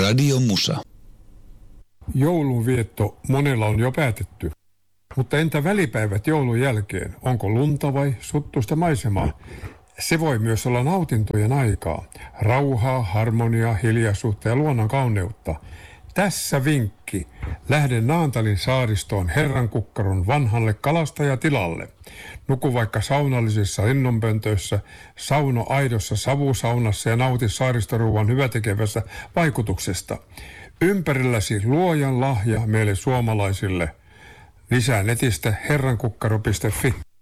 Radio Musa. Joulunvietto monella on jo päätetty. Mutta entä välipäivät joulun jälkeen? Onko lunta vai suttuista maisemaa? Se voi myös olla nautintojen aikaa. Rauhaa, harmoniaa, hiljaisuutta ja luonnon kauneutta. Tässä vinkki. Lähde Naantalin saaristoon Herrankukkaron vanhalle kalastajatilalle. Nuku vaikka saunallisessa linnunpöntöissä, sauno aidossa savusaunassa ja nauti saaristoruuan hyvätekevästä vaikutuksesta. Ympärilläsi luojan lahja meille suomalaisille. Lisää netistä herrankukkaro.fi.